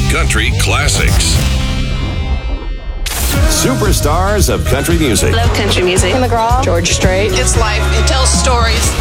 country classics. Superstars of country music. Love country music. Tim McGraw, George Strait. It's life. It tells stories.